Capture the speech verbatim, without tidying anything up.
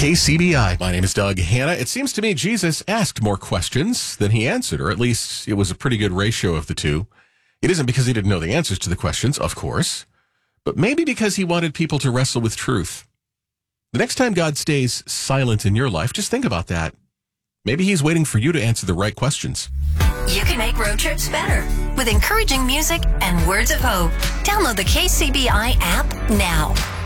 K C B I. My name is Doug Hanna. It seems to me Jesus asked more questions than he answered, or at least it was a pretty good ratio of the two. It isn't because he didn't know the answers to the questions, of course, but maybe because he wanted people to wrestle with truth. The next time God stays silent in your life, just think about that. Maybe he's waiting for you to answer the right questions. You can make road trips better with encouraging music and words of hope. Download the K C B I app now.